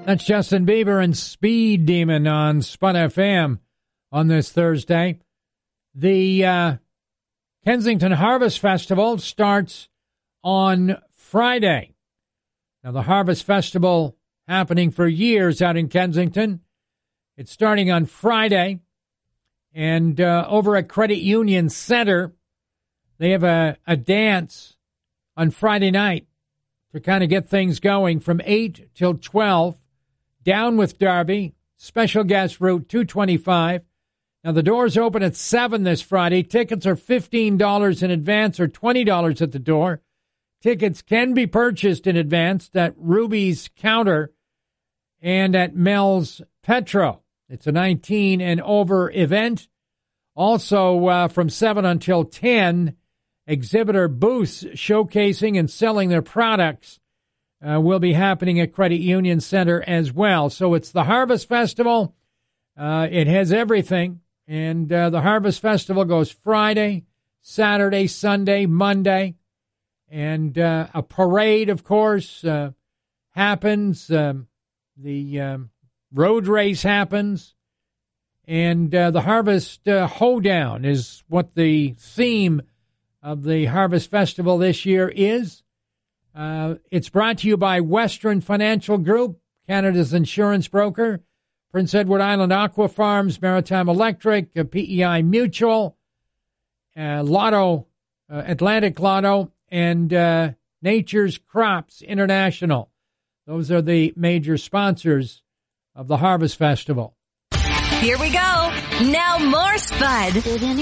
That's Justin Bieber and Speed Demon on Spud FM on this Thursday. The Kensington Harvest Festival starts on Friday. Now, the Harvest Festival happening for years out in Kensington. It's starting on Friday. And over at Credit Union Center, they have a dance on Friday night to kind of get things going from 8 till 12. Down with Derby, special guest Route 225. Now, the doors open at 7 this Friday. Tickets are $15 in advance or $20 at the door. Tickets can be purchased in advance at Ruby's Counter and at Mel's Petro. It's a 19 and over event. Also, from 7 until 10, exhibitor booths showcasing and selling their products will be happening at Credit Union Center as well. So it's the Harvest Festival. It has everything. And the Harvest Festival goes Friday, Saturday, Sunday, Monday. And a parade, of course, happens. The road race happens. And the Harvest Hoedown is what the theme of the Harvest Festival this year is. It's brought to you by Western Financial Group, Canada's insurance broker, Prince Edward Island Aqua Farms, Maritime Electric, PEI Mutual, Lotto, Atlantic Lotto, and Nature's Crops International. Those are the major sponsors of the Harvest Festival. Here we go. Now more Spud.